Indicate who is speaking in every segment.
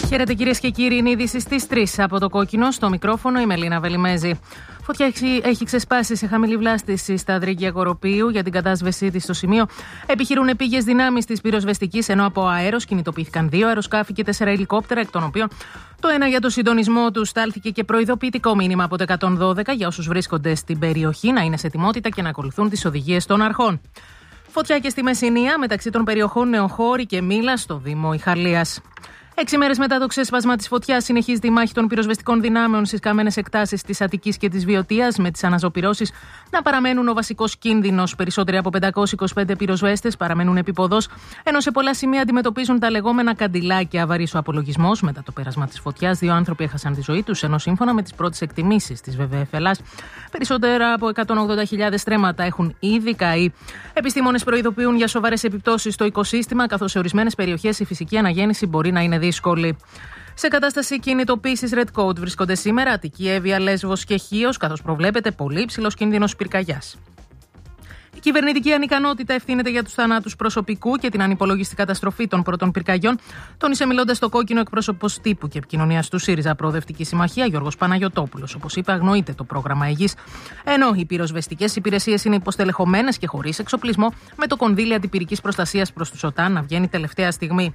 Speaker 1: Χαίρετε κυρίες και κύριοι, είναι είδηση στις 3 από το Κόκκινο. Στο μικρόφωνο η Μελίνα Βελιμέζη. Φωτιά έχει ξεσπάσει σε χαμηλή βλάστηση στα Δρύγκια Κοροπίου. Για την κατάσβεσή της στο σημείο επιχειρούν επίγειες δυνάμεις της πυροσβεστικής, ενώ από αέρος κινητοποιήθηκαν 2 αεροσκάφη και 4 ελικόπτερα, εκ των οποίων το ένα για το συντονισμό του στάλθηκε και προειδοποιητικό μήνυμα από το 112 για όσους βρίσκονται στην περιοχή να είναι σε ετοιμότητα και να ακολουθούν τις οδηγίες των αρχών. Φωτιά και στη Μεσσηνία, μεταξύ των περιοχών Νεοχώρη και Μήλα, στο Δήμο Ιχαλίας. 6 μέρες μετά το ξέσπασμα της φωτιάς, συνεχίζεται η μάχη των πυροσβεστικών δυνάμεων στις καμένες εκτάσεις της Αττικής και της Βιωτίας, με τις αναζωπυρώσεις να παραμένουν ο βασικός κίνδυνος. Περισσότεροι από 525 πυροσβέστες παραμένουν επίποδος, ενώ σε πολλά σημεία αντιμετωπίζουν τα λεγόμενα καντιλάκια. Αβαρύς ο απολογισμός. Μετά το πέρασμα της φωτιάς, 2 άνθρωποι έχασαν τη ζωή τους, ενώ σύμφωνα με τις πρώτες εκτιμήσεις της ΒΒΕ Ελλάς, περισσότερα από 180.000 στρέμματα έχουν ήδη καεί. Επιστήμονες προειδοποιούν για σοβαρές επιπτώσεις στο οικοσύστημα, καθώς σε ορισμένες περιοχές η φυσική αναγέννηση μπορεί να είναι δύσκολη. Σε κατάσταση κινητοποίησης Red Code βρίσκονται σήμερα Αττική, Εύβοια, Λέσβος και Χίος, καθώς προβλέπεται πολύ υψηλός κίνδυνος πυρκαγιάς. Η κυβερνητική ανικανότητα ευθύνεται για τους θανάτους προσωπικού και την ανυπολόγιστη καταστροφή των πρώτων πυρκαγιών, τόνισε μιλώντας στο Κόκκινο εκπρόσωπος τύπου και επικοινωνίας του ΣΥΡΙΖΑ Προοδευτική Συμμαχία, Γιώργος Παναγιωτόπουλος. Όπως είπε, αγνοείται το πρόγραμμα υγιής, ενώ οι πυροσβεστικές υπηρεσίες είναι υποστελεχωμένες και χωρίς εξοπλισμό, με το κονδύλι αντιπυρικής προστασίας προς τους ΟΤΑΝ να βγαίνει τελευταία στιγμή.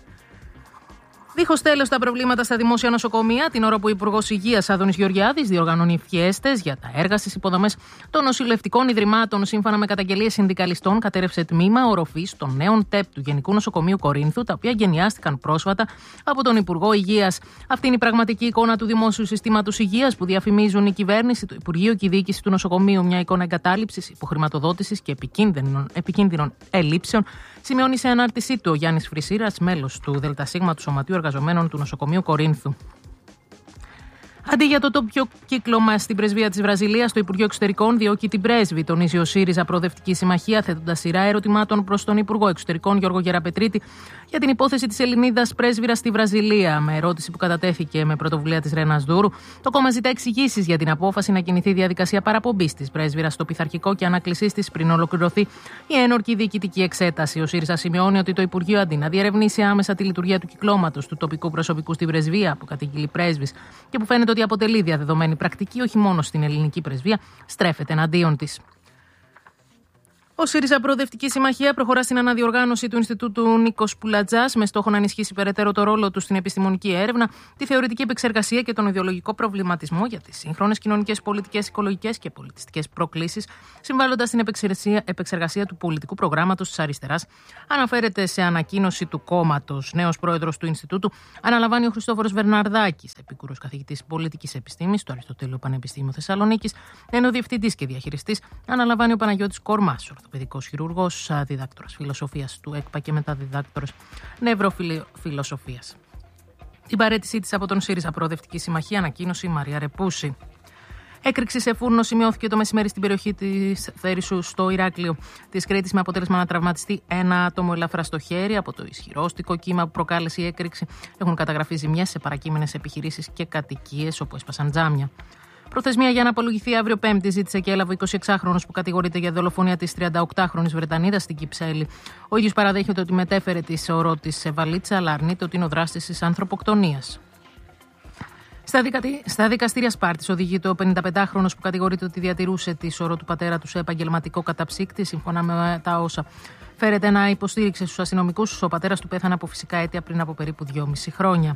Speaker 1: Δίχως τέλος τα προβλήματα στα δημόσια νοσοκομεία, την ώρα που ο Υπουργός Υγείας Άδωνης Γεωργιάδης διοργανώνει φιέστες για τα έργα στις υποδομές των νοσηλευτικών ιδρυμάτων. Σύμφωνα με καταγγελίες συνδικαλιστών, κατέρευσε τμήμα οροφής των νέων ΤΕΠ του Γενικού Νοσοκομείου Κορίνθου, τα οποία εγκαινιάστηκαν πρόσφατα από τον Υπουργό Υγείας. Αυτή είναι η πραγματική εικόνα του δημόσιου συστήματος υγείας που διαφημίζουν η κυβέρνηση, το Υπουργείο και η διοίκηση του νοσοκομείου. Μια εικόνα εγκατάλειψης, υποχρηματοδότησης και επικίνδυνων ελλείψεων, σημειώνει σε ανάρτησή του ο Γιάννης Φρυσίρας, μέλος του ΔΣ του Σωματείου Εργαζομένων του Νοσοκομείου Κορίνθου. Αντί για το τοπιο κύκλωμα στην πρεσβεία της Βραζιλίας, το Υπουργείο Εξωτερικών διώκει την πρέσβη, τονίζει ο ΣΥΡΙΖΑ Προοδευτική Συμμαχία, θέτοντας σειρά ερωτημάτων προς τον Υπουργό Εξωτερικών Γιώργο Γεραπετρίτη για την υπόθεση της Ελληνίδας πρέσβυρας στη Βραζιλία. Με ερώτηση που κατατέθηκε με πρωτοβουλία της Ρένας Δούρου, το κόμμα ζητά εξηγήσεις για την απόφαση να κινηθεί διαδικασία παραπομπής της πρέσβυρας στο πειθαρχικό και ανάκλησής της πριν ολοκληρωθεί η ένορκη διοικητική εξέταση. Ο ΣΥΡΙΖΑ σημειώνει ότι το Υπουργείο, αντί να διερευνήσει άμεσα τη λειτουργία του κυκλώματος του τοπικού προσωπικού στη πρεσβεία που κατήγγειλε πρέσβης και που φαίνεται ότι αποτελεί διαδεδομένη πρακτική όχι μόνο στην ελληνική πρεσβεία, στρέφεται εναντίον της. Ο ΣΥΡΙΖΑ Προοδευτική Συμμαχία προχωρά στην αναδιοργάνωση του Ινστιτούτου Νίκος Πουλατζάς με στόχο να ενισχύσει περαιτέρω το ρόλο του στην επιστημονική έρευνα, τη θεωρητική επεξεργασία και τον ιδεολογικό προβληματισμό για τις σύγχρονες κοινωνικές, πολιτικές, οικολογικές και πολιτιστικές προκλήσεις, συμβάλλοντας στην επεξεργασία του πολιτικού προγράμματος της αριστεράς, αναφέρεται σε ανακοίνωση του κόμματος. Νέος πρόεδρος του Ινστιτούτου αναλαμβάνει ο Χριστόφορος Βερναρδάκης, επίκουρος καθηγητής πολιτικής επιστήμης στο Αριστοτέλειο Πανεπιστήμιο Θεσσαλονίκης, ενώ διευθυντής και διαχειριστής αναλαμβάνει ο Παναγιώτης Κορμάς, παιδικός χειρούργος, διδάκτορας φιλοσοφίας του ΕΚΠΑ και μετά διδάκτορας νευροφιλοσοφίας. Την παραίτησή της από τον ΣΥΡΙΖΑ Προοδευτική Συμμαχία ανακοίνωσε η Μαρία Ρεπούση. Έκρηξη σε φούρνο σημειώθηκε το μεσημέρι στην περιοχή της Θέρισου στο Ηράκλειο της Κρήτης, με αποτέλεσμα να τραυματιστεί ένα άτομο ελαφρά στο χέρι. Από το ισχυρόστικο κύμα που προκάλεσε η έκρηξη έχουν καταγραφεί ζημιές σε παρακείμενες επιχειρήσεις και κατοικίες όπου έσπασαν τζάμια. Προθεσμία για να απολογηθεί αύριο Πέμπτη ζήτησε και έλαβε ο 26χρονος που κατηγορείται για δολοφονία της 38χρονης Βρετανίδας στην Κυψέλη. Ο ίδιος παραδέχεται ότι μετέφερε τη σωρό της σε βαλίτσα, αλλά αρνείται ότι είναι ο δράστης της ανθρωποκτονίας. Στα δικαστήρια Σπάρτης οδηγείται ο 55χρονος που κατηγορείται ότι διατηρούσε τη σωρό του πατέρα του σε επαγγελματικό καταψύκτη. Σύμφωνα με τα όσα φέρεται να υποστήριξε στους αστυνομικούς, ο πατέρας του πέθανε από φυσικά αίτια πριν από περίπου 2,5 χρόνια.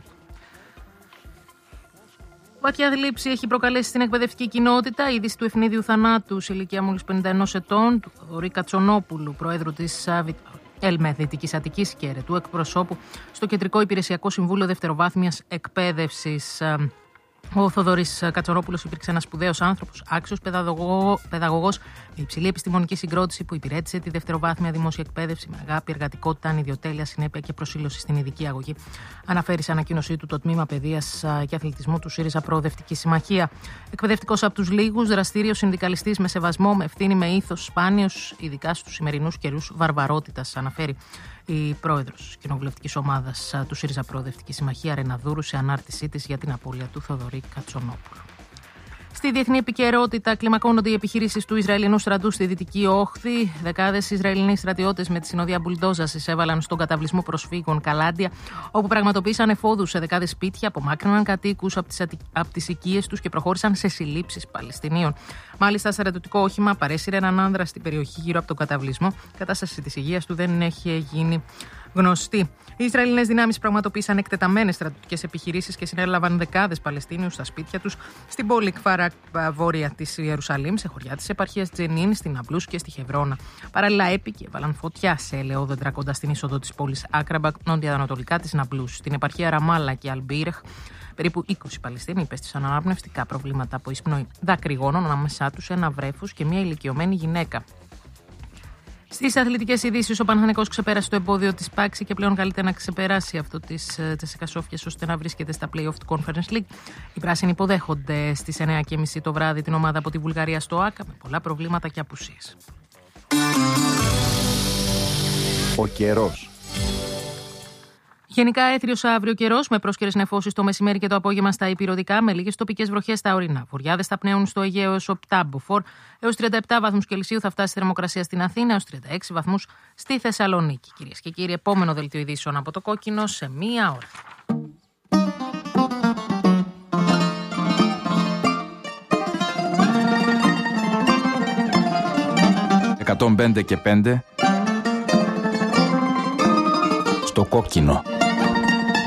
Speaker 1: Βαθιά θλίψη έχει προκαλέσει στην εκπαιδευτική κοινότητα η είδηση του ευνίδιου θανάτου σε ηλικία μόλις 51 ετών του Θοδωρή Κατσονόπουλου, προέδρου της ΕΛΜΕ Δυτικής Αττικής και αιρετού εκπροσώπου στο Κεντρικό Υπηρεσιακό Συμβούλιο Δευτεροβάθμιας Εκπαίδευσης. Ο Θοδωρής Κατσονόπουλος υπήρξε ένας σπουδαίος άνθρωπος, άξιος παιδαγωγός με υψηλή επιστημονική συγκρότηση που υπηρέτησε τη δευτεροβάθμια δημόσια εκπαίδευση με αγάπη, εργατικότητα, ανιδιοτέλεια, συνέπεια και προσήλωση στην ειδική αγωγή. Αναφέρει σε ανακοίνωσή του το Τμήμα Παιδείας και Αθλητισμού του ΣΥΡΙΖΑ Προοδευτική Συμμαχία. Εκπαιδευτικός από τους λίγους, δραστήριος συνδικαλιστής με σεβασμό, με ευθύνη, με ήθος, σπάνιος, ειδικά στους σημερινούς καιρούς βαρβαρότητας, αναφέρει η πρόεδρος κοινοβουλευτικής ομάδας του ΣΥΡΙΖΑ Προοδευτική Συμμαχία, Ρένα Δούρου, σε ανάρτησή της για την απώλεια του Θοδωρή Κατσονόπουλου. Στη διεθνή επικαιρότητα, κλιμακώνονται οι επιχειρήσεις του Ισραηλινού στρατού στη Δυτική Όχθη. Δεκάδες Ισραηλινοί στρατιώτες με τη συνοδεία μπουλντόζας εισέβαλαν στον καταβλισμό προσφύγων Καλάντια, όπου πραγματοποίησαν εφόδους σε δεκάδες σπίτια, απομάκρυναν κατοίκους από τις οικίες τους και προχώρησαν σε συλλήψεις Παλαιστινίων. Μάλιστα, στρατιωτικό όχημα παρέσυρε έναν άνδρα στην περιοχή γύρω από τον καταβλισμό. Η κατάσταση της υγείας του δεν έχει γίνει γνωστή. Οι Ισραηλινές δυνάμεις πραγματοποίησαν εκτεταμένες στρατιωτικές επιχειρήσεις και συνέλαβαν δεκάδες Παλαιστίνιους στα σπίτια τους στην πόλη Κφάρα βόρεια της Ιερουσαλήμ, σε χωριά της επαρχίας Τζενίν, στην Ναμπλούς και στη Χεβρώνα. Παράλληλα, έπικοι έβαλαν φωτιά σε ελαιόδεντρα κοντά στην είσοδο της πόλης Άκραμπακ, νότια-ανατολικά της Ναμπλούς. Στην επαρχία Ραμάλα και Αλμπίρεχ, περίπου 20 Παλαιστίνοι υπέστησαν αναπνευστικά προβλήματα από εισπνοή δακρυγόνων, ανάμεσά τους ένα βρέφος και μια ηλικιωμένη γυναίκα. Στις αθλητικές ειδήσεις, ο Παναθηναϊκός ξεπέρασε το εμπόδιο της Πάξη και πλέον καλείται να ξεπεράσει αυτό της Τσεσίκα Σόφιας ώστε να βρίσκεται στα play-off του Conference League. Οι πράσινοι υποδέχονται στις 9:30 το βράδυ την ομάδα από τη Βουλγαρία στο ΆΚΑ με πολλά προβλήματα και απουσίες.
Speaker 2: Ο καιρός.
Speaker 1: Γενικά έθριος αύριο καιρός με πρόσκαιρες νεφώσεις το μεσημέρι και το απόγευμα στα ηπειρωτικά, με λίγες τοπικές βροχές στα ορεινά. Βορειάδες θα πνέουν στο Αιγαίο έως 7 μποφόρ, έως 37 βαθμούς Κελσίου θα φτάσει η θερμοκρασία στην Αθήνα, έως 36 βαθμούς στη Θεσσαλονίκη. Κυρίες και κύριοι, επόμενο δελτίο ειδήσεων από το Κόκκινο σε μία ώρα.
Speaker 2: 105 και 5 στο Κόκκινο.